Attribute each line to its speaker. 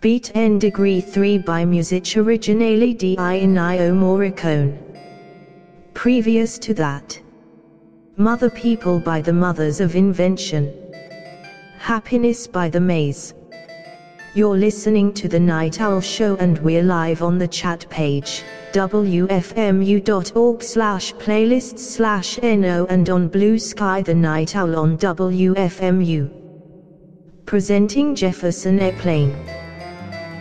Speaker 1: Beat en Degree 3 by Music Originale di Ennio Morricone. Previous to that, Mother People by the Mothers of Invention. Happiness by The Maze. You're listening to The Night Owl Show and we're live on the chat page, wfmu.org/playlists/no, and on Blue Sky The Night Owl on WFMU. Presenting Jefferson Airplane.